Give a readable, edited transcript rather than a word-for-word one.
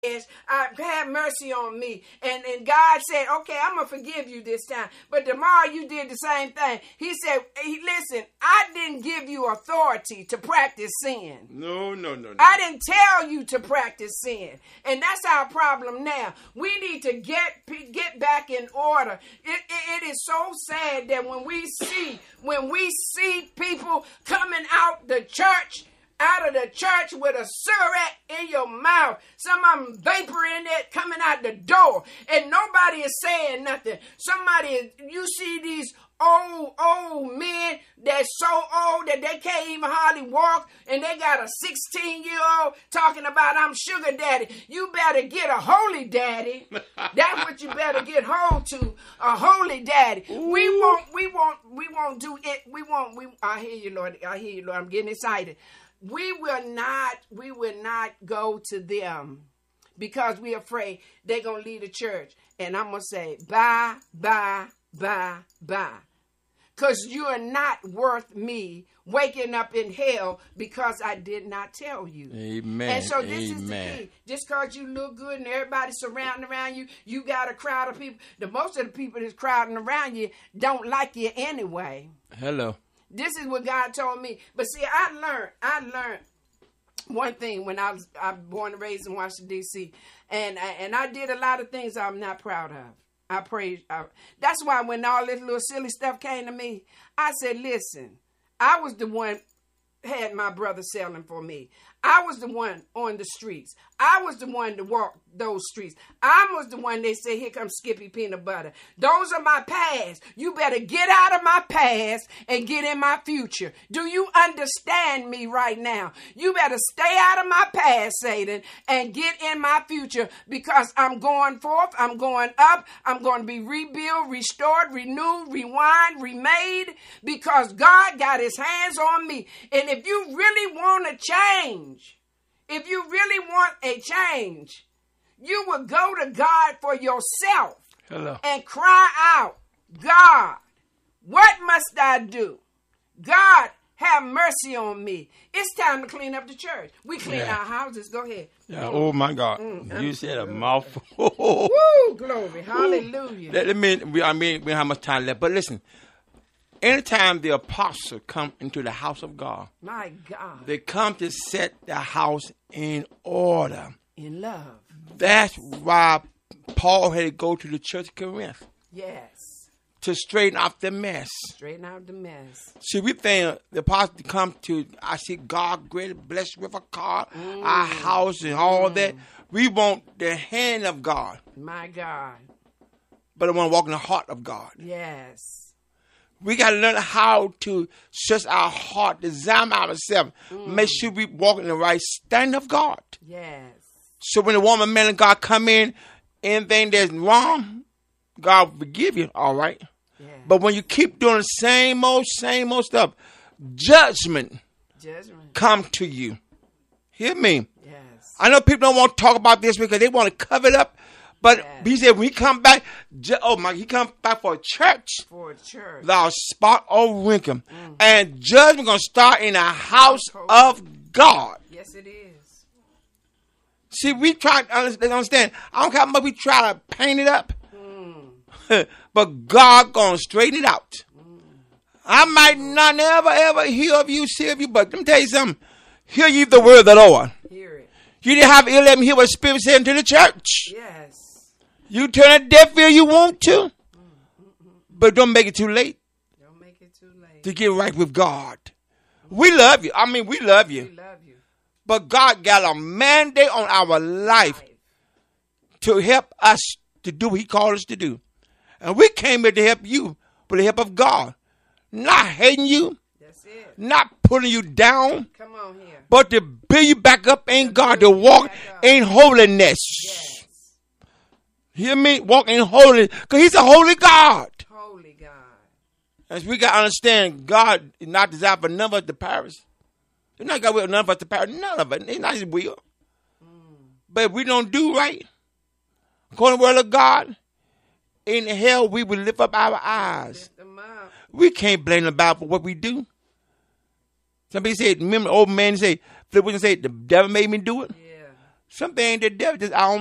have mercy on me. And God said, okay, I'm going to forgive you this time. But tomorrow you did the same thing. He said, listen, I didn't give you authority to practice sin. No. I didn't tell you to practice sin. And that's our problem now. We need to get back in order. It is so sad that when we see people coming out of the church with a cigarette in your mouth. Some of them vapor in it coming out the door. And nobody is saying nothing. You see these old men that's so old that they can't even hardly walk. And they got a 16-year-old talking about, I'm sugar daddy. You better get a holy daddy. That's what you better get hold to. A holy daddy. Ooh. We won't do it. I hear you, Lord. I'm getting excited. We will not go to them because we're afraid they're going to leave the church. And I'm going to say, bye. Because you are not worth me waking up in hell because I did not tell you. Amen. And so this is the key. Just because you look good and everybody's surrounding around you, you got a crowd of people. Most of the people that's crowding around you don't like you anyway. Hello. This is what God told me. But see, I learned one thing when I was born and raised in Washington, D.C. And I did a lot of things I'm not proud of. I prayed. That's why when all this little silly stuff came to me, I said, listen, I was the one had my brother selling for me. I was the one on the streets. I was the one to walk those streets. I was the one they say, here comes Skippy Peanut Butter. Those are my past. You better get out of my past and get in my future. Do you understand me right now? You better stay out of my past, Satan, and get in my future because I'm going forth. I'm going up. I'm going to be rebuilt, restored, renewed, rewind, remade because God got his hands on me. And if you really want to change, if you really want a change, you will go to God for yourself. Hello. And cry out, God, what must I do? God, have mercy on me. It's time to clean up the church. We clean our houses. Go ahead. Yeah. Oh, my God. You said a mouthful. Woo, glory. Hallelujah. We don't have much time left. But listen. Anytime the apostle come into the house of God, my God, they come to set the house in order. In love. That's why Paul had to go to the church of Corinth. Yes. To straighten out the mess. Straighten out the mess. See, we think the apostle come to, I see God great, bless with a car, our house and all that. We want the hand of God. My God. But I want to walk in the heart of God. Yes. We got to learn how to search our heart, examine ourselves, make sure we walk in the right stand of God. Yes. So when the woman, man of God come in, anything that's wrong, God will forgive you, all right? Yeah. But when you keep doing the same old stuff, judgment come to you. Hear me? Yes. I know people don't want to talk about this because they want to cover it up. But he said when he come back, he come back for a church. For a church. Without spot or wrinkle. And judgment going to start in the house of God. Yes, it is. See, we try to understand. I don't care how much we try to paint it up. But God going to straighten it out. I might not ever hear of you, see of you, but let me tell you something. Hear ye the word of the Lord. Hear it. You didn't have ear, let me hear what the Spirit said to the church. Yes. You turn a deaf ear you want to, but don't make it too late. Don't make it too late. To get right with God. We love you. We love you. We love you. But God got a mandate on our life to help us to do what he called us to do. And we came here to help you with the help of God. Not hating you. That's it. Not putting you down. Come on here. But to build you back up in God. To walk in holiness. Yes. Hear me? Walk in holiness. Because he's a holy God. Holy God. And we got to understand, God is not designed for none of us to perish. He's not got will none of us to perish. None of it. It's not his will. But if we don't do right, according to the word of God, in hell we will lift up our eyes. Lift them up. We can't blame the Bible for what we do. Somebody said, remember the old man said, the devil made me do it. Yeah. Something ain't the devil, just our own